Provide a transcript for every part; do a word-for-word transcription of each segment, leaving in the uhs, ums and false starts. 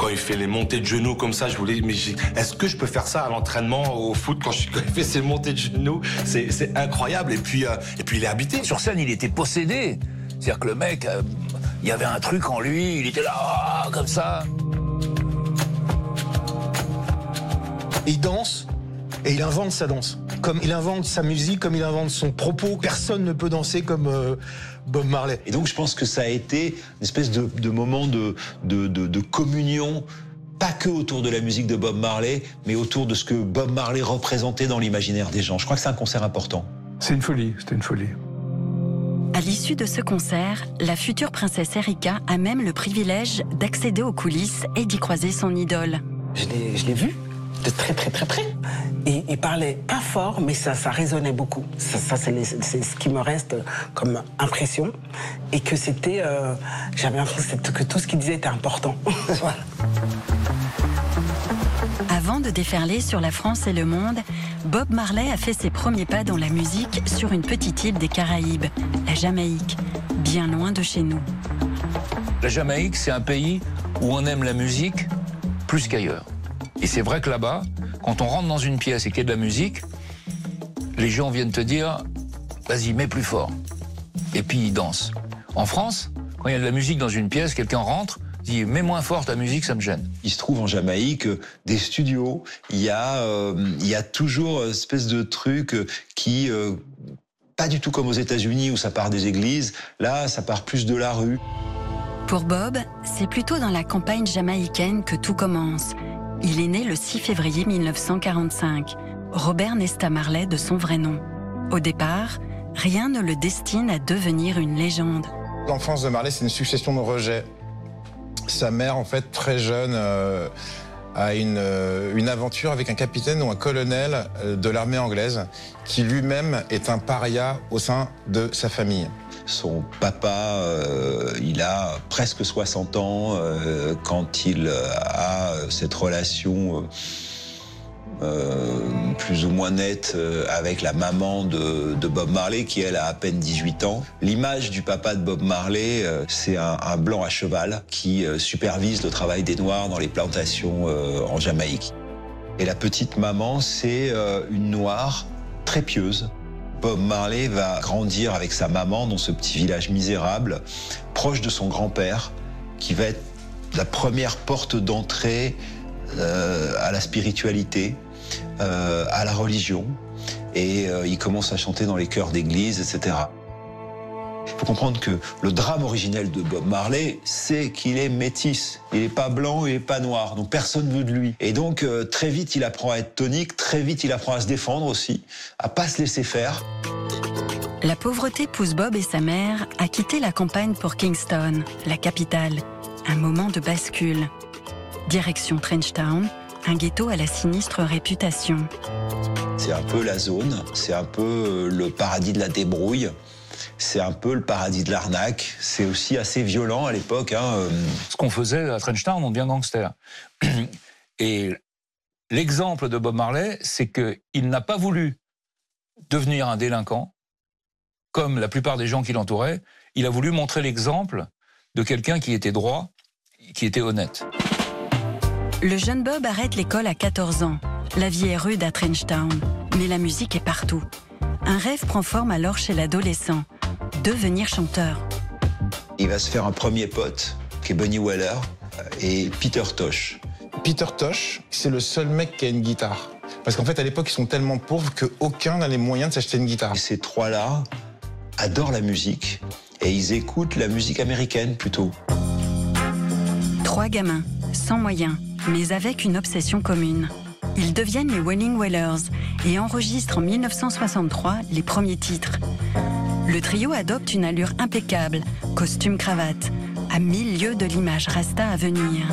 Quand il fait les montées de genoux comme ça, je voulais, mais est-ce que je peux faire ça à l'entraînement au foot quand, je, quand il fait ses montées de genoux? C'est incroyable. Et puis, euh, et puis il est habité. Sur scène, il était possédé. C'est-à-dire que le mec, euh, il y avait un truc en lui, il était là, comme ça. Il danse et il invente sa danse. Comme il invente sa musique, comme il invente son propos. Personne ne peut danser comme euh, Bob Marley. Et donc je pense que ça a été une espèce de, de moment de, de, de, de communion, pas que autour de la musique de Bob Marley, mais autour de ce que Bob Marley représentait dans l'imaginaire des gens. Je crois que c'est un concert important. C'est une folie, c'était une folie. À l'issue de ce concert, la future princesse Erika a même le privilège d'accéder aux coulisses et d'y croiser son idole. Je l'ai vu de très très très près. Et il parlait pas fort, mais ça, ça résonnait beaucoup. Ça, ça c'est ce qui me reste comme impression. Et que c'était... Euh, j'avais l'impression que tout ce qu'il disait était important. Voilà. Avant de déferler sur la France et le monde, Bob Marley a fait ses premiers pas dans la musique sur une petite île des Caraïbes, la Jamaïque, bien loin de chez nous. La Jamaïque, c'est un pays où on aime la musique plus qu'ailleurs. Et c'est vrai que là-bas, quand on rentre dans une pièce et qu'il y a de la musique, les gens viennent te dire « vas-y, mets plus fort ». Et puis ils dansent. En France, quand il y a de la musique dans une pièce, quelqu'un rentre, dit « mets moins fort ta musique, ça me gêne ». Il se trouve en Jamaïque des studios, il y a, euh, il y a toujours une espèce de truc qui... Euh, pas du tout comme aux États-Unis où ça part des églises, là ça part plus de la rue. Pour Bob, c'est plutôt dans la campagne jamaïcaine que tout commence. Il est né le six février mille neuf cent quarante-cinq, Robert Nesta Marley de son vrai nom. Au départ, rien ne le destine à devenir une légende. L'enfance de Marley, c'est une succession de rejets. Sa mère, en fait, très jeune, euh, a une, euh, une aventure avec un capitaine ou un colonel de l'armée anglaise qui lui-même est un paria au sein de sa famille. Son papa, euh, il a presque soixante ans euh, quand il a cette relation euh, euh, plus ou moins nette euh, avec la maman de, de Bob Marley, qui elle a à peine dix-huit ans. L'image du papa de Bob Marley, euh, c'est un, un blanc à cheval qui euh, supervise le travail des Noirs dans les plantations euh, en Jamaïque. Et la petite maman, c'est euh, une Noire très pieuse. Bob Marley va grandir avec sa maman dans ce petit village misérable, proche de son grand-père, qui va être la première porte d'entrée euh, à la spiritualité, euh, à la religion. Et euh, il commence à chanter dans les chœurs d'église, et cetera. Il faut comprendre que le drame originel de Bob Marley, c'est qu'il est métis. Il n'est pas blanc, il n'est pas noir, donc personne ne veut de lui. Et donc euh, très vite, il apprend à être tonique, très vite, il apprend à se défendre aussi, à pas se laisser faire. La pauvreté pousse Bob et sa mère à quitter la campagne pour Kingston, la capitale. Un moment de bascule. Direction Trenchtown, un ghetto à la sinistre réputation. C'est un peu la zone, c'est un peu le paradis de la débrouille. C'est un peu le paradis de l'arnaque. C'est aussi assez violent à l'époque. Hein. Ce qu'on faisait à Trenchtown, on devient gangster. Et l'exemple de Bob Marley, c'est qu'il n'a pas voulu devenir un délinquant, comme la plupart des gens qui l'entouraient. Il a voulu montrer l'exemple de quelqu'un qui était droit, qui était honnête. Le jeune Bob arrête l'école à quatorze ans. La vie est rude à Trenchtown, mais la musique est partout. Un rêve prend forme alors chez l'adolescent, devenir chanteur. Il va se faire un premier pote, qui est Bunny Weller, et Peter Tosh. Peter Tosh, c'est le seul mec qui a une guitare. Parce qu'en fait, à l'époque, ils sont tellement pauvres qu'aucun n'a les moyens de s'acheter une guitare. Et ces trois-là adorent la musique, et ils écoutent la musique américaine plutôt. Trois gamins, sans moyens, mais avec une obsession commune. Ils deviennent les Wailing Wailers et enregistrent en mille neuf cent soixante-trois les premiers titres. Le trio adopte une allure impeccable, costume-cravate, à mille lieues de l'image rasta à venir.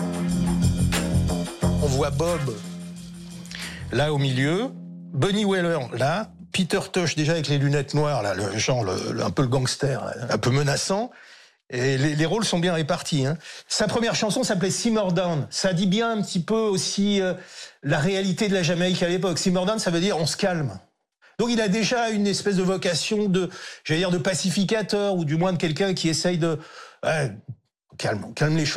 On voit Bob là au milieu, Bunny Weller là, Peter Tosh déjà avec les lunettes noires, là, le genre le, le, un peu le gangster, un peu menaçant. Et les, les rôles sont bien répartis. Hein. Sa première chanson s'appelait Simmer Down. Ça dit bien un petit peu aussi euh, la réalité de la Jamaïque à l'époque. Simmer Down, ça veut dire on se calme. Donc il a déjà une espèce de vocation de, j'allais dire, de pacificateur, ou du moins de quelqu'un qui essaye de... Ouais, calme, calme les choses.